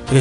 É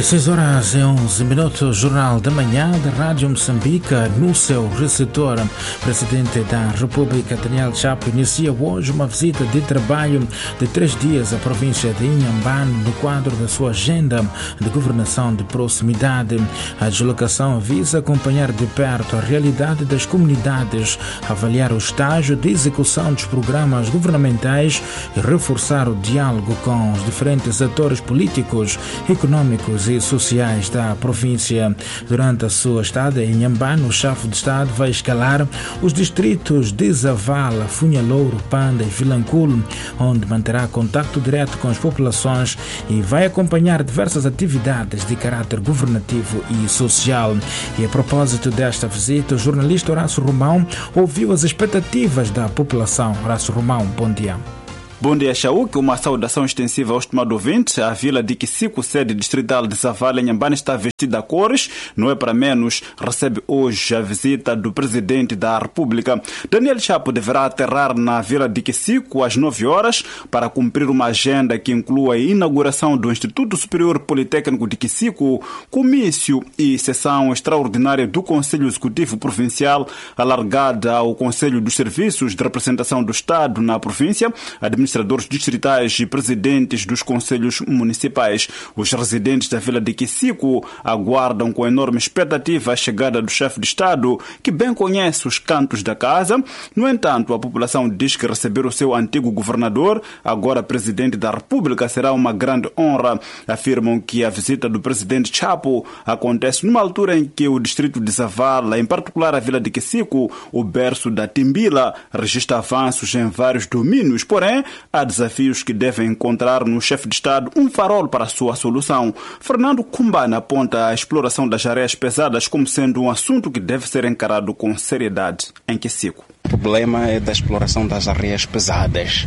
6h11, Jornal da Manhã da Rádio Moçambique. No seu receptor, o Presidente da República, Daniel Chapo, inicia hoje uma visita de trabalho de 3 dias à província de Inhambane no quadro da sua agenda de governação de proximidade. A deslocação visa acompanhar de perto a realidade das comunidades, avaliar o estágio de execução dos programas governamentais e reforçar o diálogo com os diferentes atores políticos, econômicos e sociais da província. Durante a sua estada em Inhambane, o chefe de Estado vai escalar os distritos de Zavala, Funhalouro, Panda e Vilanculo, onde manterá contato direto com as populações e vai acompanhar diversas atividades de caráter governativo e social. E a propósito desta visita, o jornalista Horácio Romão ouviu as expectativas da população. Horácio Romão, bom dia. Bom dia, Chauk. Uma saudação extensiva aos estimados ouvintes. A vila de Kisiku, sede distrital de Zavala, Inhambane, está vestida a cores. Não é para menos, recebe hoje a visita do Presidente da República. Daniel Chapo deverá aterrar na vila de Kisiku às 9 horas para cumprir uma agenda que inclui a inauguração do Instituto Superior Politécnico de Kisiku, comício e sessão extraordinária do Conselho Executivo Provincial, alargada ao Conselho dos Serviços de Representação do Estado na província, administradores distritais e presidentes dos conselhos municipais. Os residentes da vila de Kisiku aguardam com enorme expectativa a chegada do chefe de Estado, que bem conhece os cantos da casa. No entanto, a população diz que receber o seu antigo governador, agora presidente da República, será uma grande honra. Afirmam que a visita do presidente Chapo acontece numa altura em que o distrito de Zavala, em particular a vila de Kisiku, o berço da Timbila, registra avanços em vários domínios, porém há desafios que devem encontrar no chefe de Estado um farol para a sua solução. Fernando Kumbana aponta a exploração das areias pesadas como sendo um assunto que deve ser encarado com seriedade em Kisiku. O problema é da exploração das areias pesadas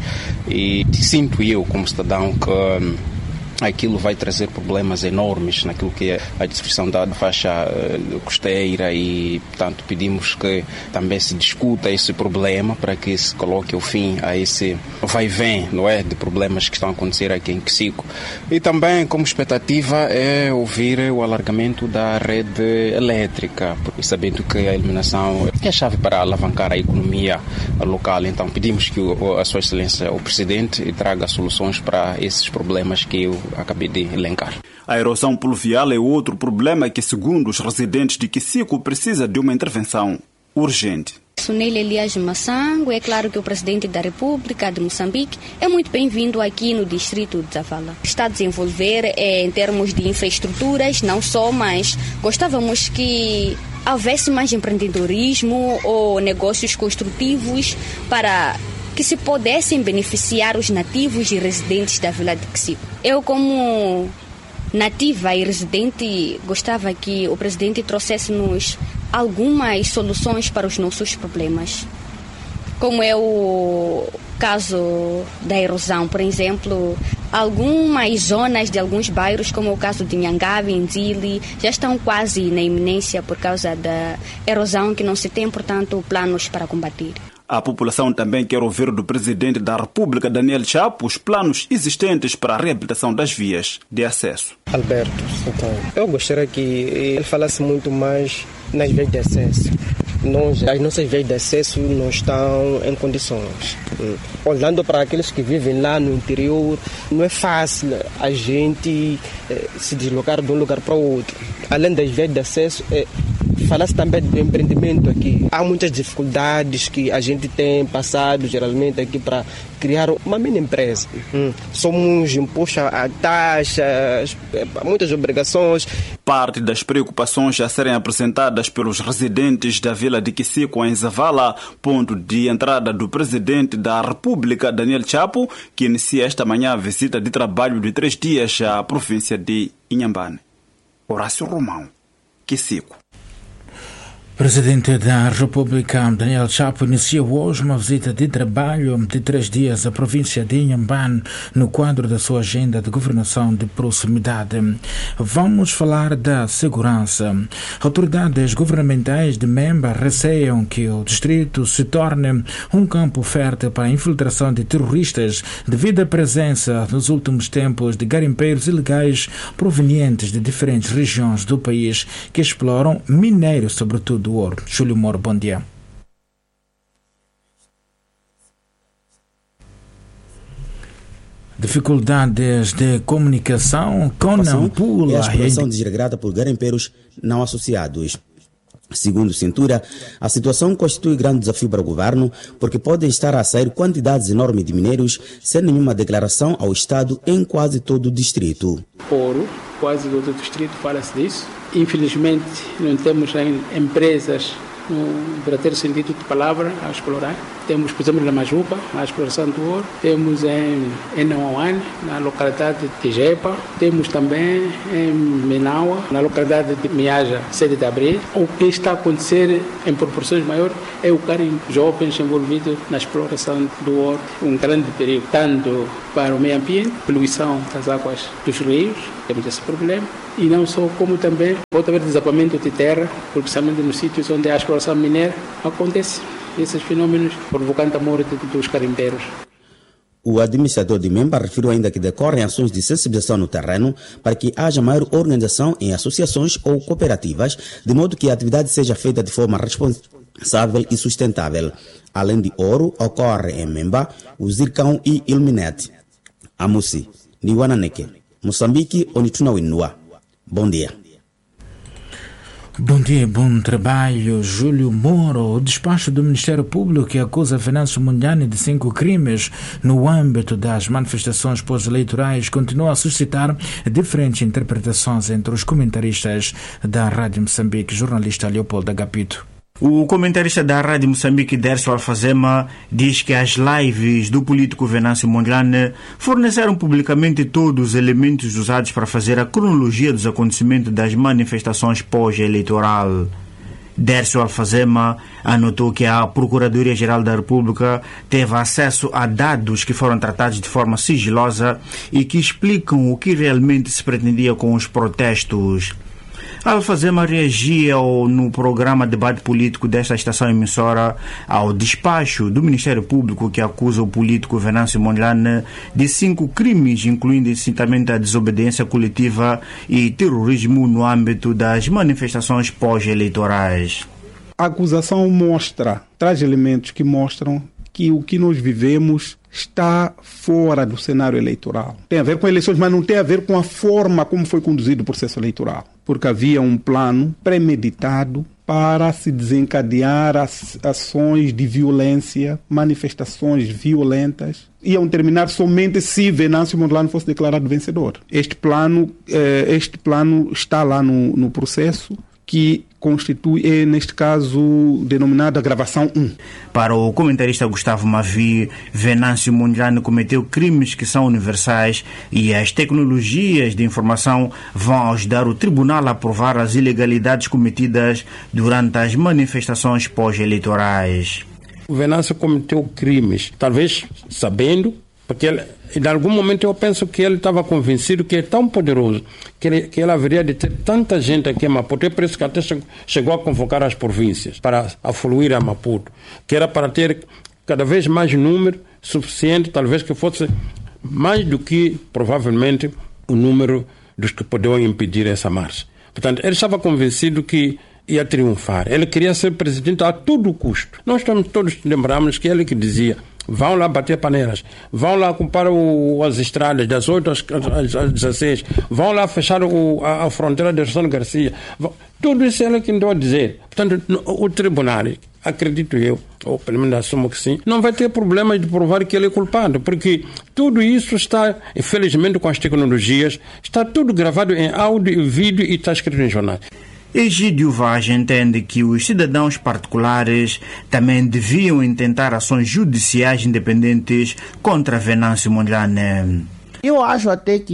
e sinto eu como cidadão que aquilo vai trazer problemas enormes naquilo que é a descrição da faixa costeira e, portanto, pedimos que também se discuta esse problema para que se coloque o fim a esse vai-vem, não é, de problemas que estão a acontecer aqui em Kisiku. E também, como expectativa, é ouvir o alargamento da rede elétrica, porque sabendo que a iluminação é a chave para alavancar a economia local. Então, pedimos que a Sua Excelência, o Presidente, traga soluções para esses problemas que eu acabei de elencar. A erosão pluvial é outro problema que, segundo os residentes de Kisiku, precisa de uma intervenção urgente. Sunil Elias Massango, é claro que o Presidente da República de Moçambique é muito bem-vindo aqui no distrito de Zavala. Está a desenvolver em termos de infraestruturas, não só, mas gostávamos que houvesse mais empreendedorismo ou negócios construtivos para que se pudessem beneficiar os nativos e residentes da vila de Kisiku. Eu, como nativa e residente, gostava que o Presidente trouxesse-nos algumas soluções para os nossos problemas. Como é o caso da erosão, por exemplo, algumas zonas de alguns bairros, como o caso de Nhangabe, Nzili, já estão quase na iminência por causa da erosão que não se tem, portanto, planos para combater. A população também quer ouvir do Presidente da República, Daniel Chapo, os planos existentes para a reabilitação das vias de acesso. Alberto, então, eu gostaria que ele falasse muito mais nas vias de acesso. As nossas vias de acesso não estão em condições. Olhando para aqueles que vivem lá no interior, não é fácil a gente se deslocar de um lugar para o outro. Além das vias de acesso, fala-se também do empreendimento aqui. Há muitas dificuldades que a gente tem passado geralmente aqui para criar uma mini empresa. Somos impostos a taxas, muitas obrigações. Parte das preocupações a serem apresentadas pelos residentes da vila de Kisiku, em Zavala, ponto de entrada do Presidente da República, Daniel Chapo, que inicia esta manhã a visita de trabalho de 3 dias à província de Inhambane. Horácio Romão, Kisiku. Presidente da República, Daniel Chapo, inicia hoje uma visita de trabalho de 3 dias à província de Inhambane no quadro da sua agenda de governação de proximidade. Vamos falar da segurança. Autoridades governamentais de Memba receiam que o distrito se torne um campo fértil para a infiltração de terroristas devido à presença nos últimos tempos de garimpeiros ilegais provenientes de diferentes regiões do país que exploram minério, sobretudo ouro. Júlio Moro, bom dia. Dificuldades de comunicação com Nampula. É a exploração desregrada por garimpeiros não associados. Segundo Cintura, a situação constitui grande desafio para o governo, porque podem estar a sair quantidades enormes de minérios sem nenhuma declaração ao Estado em quase todo o distrito. Ouro, quase todo o distrito fala-se disso. Infelizmente, não temos empresas no verdadeiro sentido de palavra a explorar. Temos, por exemplo, na Majupa, a exploração do ouro. Temos em Nauane, na localidade de Jepa. Temos também em Minaua, na localidade de Miaja, 7 de abril. O que está a acontecer em proporções maiores é o garimpo, jovens envolvidos na exploração do ouro. Um grande perigo, tanto para o meio ambiente, poluição das águas dos rios, temos esse problema. E não só, como também pode haver desabamento de terra, principalmente nos sítios onde a exploração mineira acontece. Esses fenômenos provocando a morte dos garimpeiros. O administrador de Memba referiu ainda que decorrem ações de sensibilização no terreno para que haja maior organização em associações ou cooperativas, de modo que a atividade seja feita de forma responsável e sustentável. Além de ouro, ocorre em Memba o zircão e ilmenite. Amusi, Niwananeke, Moçambique, Onituna Winua. Bom dia. Bom dia, bom trabalho. Júlio Moro. O despacho do Ministério Público que acusa Venâncio Mondlane de 5 crimes no âmbito das manifestações pós-eleitorais continua a suscitar diferentes interpretações entre os comentaristas da Rádio Moçambique. Jornalista Leopoldo Agapito. O comentarista da Rádio Moçambique, Dercio Alfazema, diz que as lives do político Venâncio Mondlane forneceram publicamente todos os elementos usados para fazer a cronologia dos acontecimentos das manifestações pós-eleitoral. Dercio Alfazema anotou que a Procuradoria-Geral da República teve acesso a dados que foram tratados de forma sigilosa e que explicam o que realmente se pretendia com os protestos. Alfazema reagia no programa Debate Político desta estação emissora ao despacho do Ministério Público que acusa o político Venâncio Mondlane de 5 crimes, incluindo incitamento à desobediência coletiva e terrorismo no âmbito das manifestações pós-eleitorais. A acusação traz elementos que mostram que o que nós vivemos está fora do cenário eleitoral. Tem a ver com eleições, mas não tem a ver com a forma como foi conduzido o processo eleitoral. Porque havia um plano premeditado para se desencadear ações de violência, manifestações violentas. Iam terminar somente se Venâncio Mondlane fosse declarado vencedor. Este plano está lá no processo, que constitui, neste caso, denominada gravação 1. Para o comentarista Gustavo Mavi, Venâncio Mondlane cometeu crimes que são universais e as tecnologias de informação vão ajudar o tribunal a provar as ilegalidades cometidas durante as manifestações pós-eleitorais. O Venâncio cometeu crimes, talvez sabendo, porque em algum momento eu penso que ele estava convencido que é tão poderoso que ele haveria de ter tanta gente aqui em Maputo. É por isso que até chegou a convocar as províncias para afluir a Maputo, que era para ter cada vez mais número suficiente, talvez que fosse mais do que provavelmente o número dos que podiam impedir essa marcha. Portanto, ele estava convencido que ia triunfar. Ele queria ser presidente a todo custo. Nós todos lembramos que ele que dizia: vão lá bater panelas, vão lá ocupar as estradas das 8 às 16, vão lá fechar a fronteira de Rosano Garcia. Tudo isso ele que andou a dizer. Portanto, o tribunal, acredito eu, ou pelo menos assumo que sim, não vai ter problemas de provar que ele é culpado, porque tudo isso está, infelizmente com as tecnologias, está tudo gravado em áudio e vídeo e está escrito em jornais. Egídio Vaz entende que os cidadãos particulares também deviam intentar ações judiciais independentes contra Venâncio Mondlane. Eu acho até que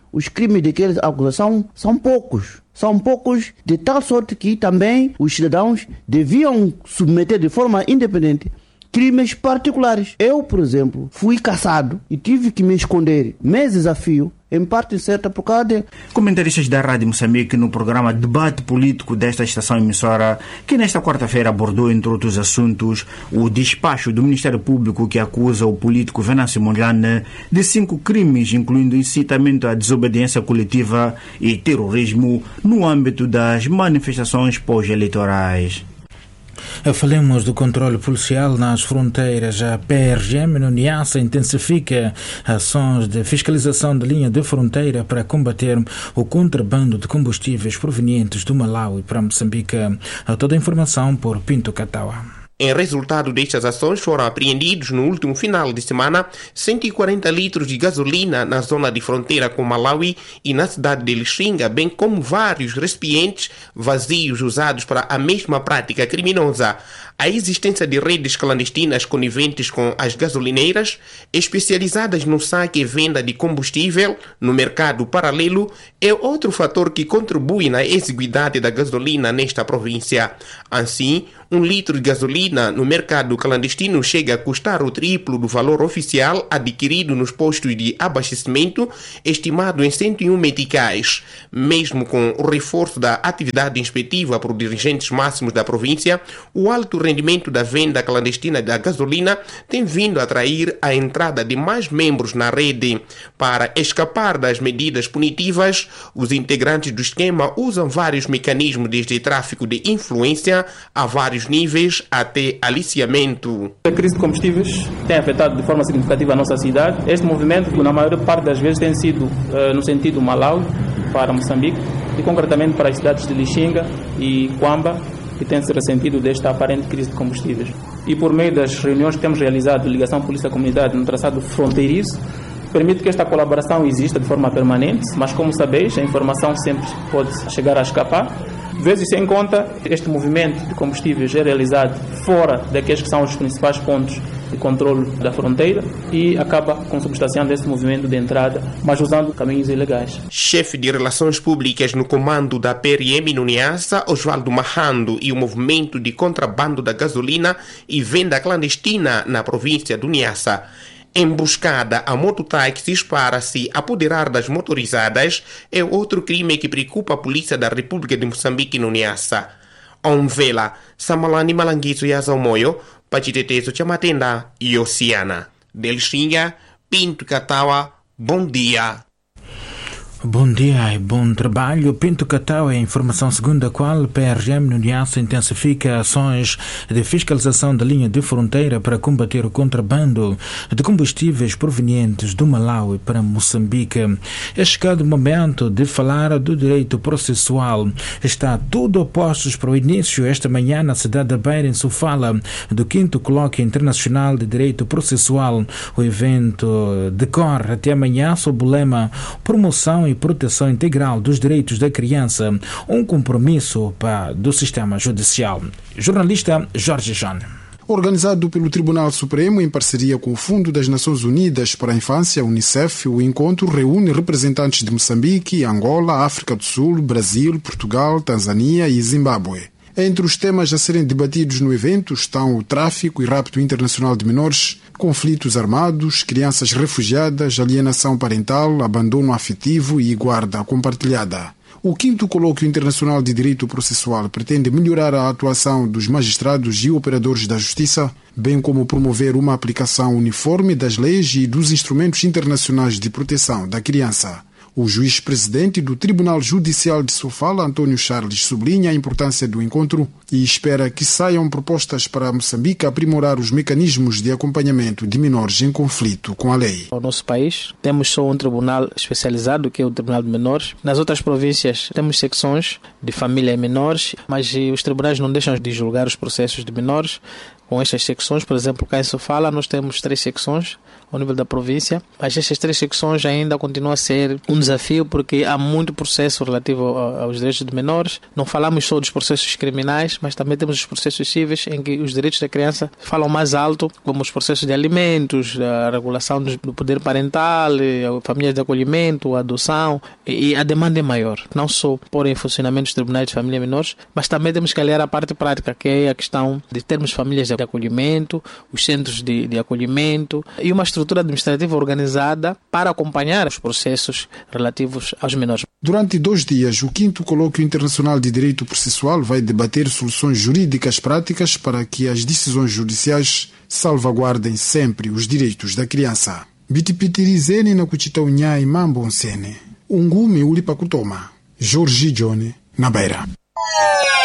os crimes de que eles acusam são poucos. São poucos, de tal sorte que também os cidadãos deviam submeter de forma independente crimes particulares. Eu, por exemplo, fui caçado e tive que me esconder meses a fio, em parte certa por causa de... Comentaristas da Rádio Moçambique no programa Debate Político desta estação emissora, que nesta quarta-feira abordou, entre outros assuntos, o despacho do Ministério Público que acusa o político Venâncio Mondlane de 5 crimes, incluindo incitamento à desobediência coletiva e terrorismo no âmbito das manifestações pós-eleitorais. Falemos do controle policial nas fronteiras. A PRM no Niassa intensifica ações de fiscalização da linha de fronteira para combater o contrabando de combustíveis provenientes do Malawi para Moçambique. Toda a informação por Pinto Katawa. Em resultado destas ações, foram apreendidos no último final de semana 140 litros de gasolina na zona de fronteira com Malawi e na cidade de Lixinga, bem como vários recipientes vazios usados para a mesma prática criminosa. A existência de redes clandestinas coniventes com as gasolineiras, especializadas no saque e venda de combustível no mercado paralelo, é outro fator que contribui na exiguidade da gasolina nesta província. Assim, 1 litro de gasolina no mercado clandestino chega a custar o triplo do valor oficial adquirido nos postos de abastecimento, estimado em 101 meticais. Mesmo com o reforço da atividade inspectiva por dirigentes máximos da província, o alto rendimento da venda clandestina da gasolina tem vindo a atrair a entrada de mais membros na rede. Para escapar das medidas punitivas, os integrantes do esquema usam vários mecanismos, desde tráfico de influência a vários níveis até aliciamento. A crise de combustíveis tem afetado de forma significativa a nossa cidade. Este movimento, na maior parte das vezes, tem sido no sentido Malawi para Moçambique e concretamente para as cidades de Lixinga e Quamba, que tem se ressentido desta aparente crise de combustíveis. E por meio das reuniões que temos realizado, ligação polícia-comunidade no traçado fronteiriço, permite que esta colaboração exista de forma permanente, mas como sabeis, a informação sempre pode chegar a escapar. Vezes sem conta, este movimento de combustíveis é realizado fora daqueles que são os principais pontos de controle da fronteira e acaba consubstanciando esse movimento de entrada, mas usando caminhos ilegais. Chefe de Relações Públicas no comando da PRM no Niassa, Osvaldo Mahando, e o movimento de contrabando da gasolina e venda clandestina na província do Niassa. Emboscada a mototáxis para se apoderar das motorizadas é outro crime que preocupa a Polícia da República de Moçambique no Niassa. Onvela, Samalani Malanguizo e Azalmoyo, Pachiteteso Chamatenda e Oceana. Delxinha, Pinto Katawa, bom dia. Bom dia e bom trabalho. Pinto Katawa, a informação segundo a qual a PRM no Niassa intensifica ações de fiscalização da linha de fronteira para combater o contrabando de combustíveis provenientes do Malawi para Moçambique. É chegado o momento de falar do direito processual. Está tudo postos para o início esta manhã na cidade da Beira, em Sofala, do 5º Colóquio Internacional de Direito Processual. O evento decorre até amanhã sob o lema Promoção e Proteção Integral dos Direitos da Criança, um compromisso do sistema judicial. Jornalista Jorge John. Organizado pelo Tribunal Supremo em parceria com o Fundo das Nações Unidas para a Infância, UNICEF, o encontro reúne representantes de Moçambique, Angola, África do Sul, Brasil, Portugal, Tanzânia e Zimbábue. Entre os temas a serem debatidos no evento estão o tráfico e rapto internacional de menores, conflitos armados, crianças refugiadas, alienação parental, abandono afetivo e guarda compartilhada. O 5º Colóquio Internacional de Direito Processual pretende melhorar a atuação dos magistrados e operadores da justiça, bem como promover uma aplicação uniforme das leis e dos instrumentos internacionais de proteção da criança. O juiz-presidente do Tribunal Judicial de Sofala, Antônio Charles, sublinha a importância do encontro e espera que saiam propostas para Moçambique aprimorar os mecanismos de acompanhamento de menores em conflito com a lei. No nosso país temos só um tribunal especializado, que é o Tribunal de Menores. Nas outras províncias temos secções de família e menores, mas os tribunais não deixam de julgar os processos de menores, com estas secções. Por exemplo, cá em Sofala nós temos 3 secções ao nível da província, mas estas 3 secções ainda continuam a ser um desafio porque há muito processo relativo aos direitos de menores. Não falamos só dos processos criminais, mas também temos os processos cíveis em que os direitos da criança falam mais alto, como os processos de alimentos, a regulação do poder parental, famílias de acolhimento, a adoção, e a demanda é maior. Não só pôr em funcionamento os tribunais de família e menores, mas também temos que aliar a parte prática, que é a questão de termos famílias de acolhimento, os centros de acolhimento e uma estrutura administrativa organizada para acompanhar os processos relativos aos menores. Durante 2 dias, o 5º Colóquio Internacional de Direito Processual vai debater soluções jurídicas práticas para que as decisões judiciais salvaguardem sempre os direitos da criança. Bitipitirizene na Kuchitaunhai Mambo Nsene, Ungumi Ulipakutoma, Jorge Johnny, na Beira.